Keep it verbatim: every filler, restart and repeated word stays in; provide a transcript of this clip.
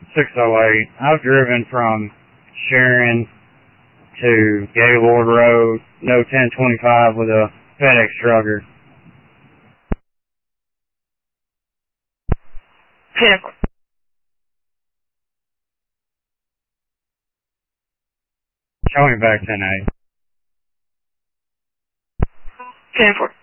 six oh eight. I've driven from Sharon to Gaylord Road, no ten twenty-five with a FedEx trucker. ten. Show me back ten eight. ten four.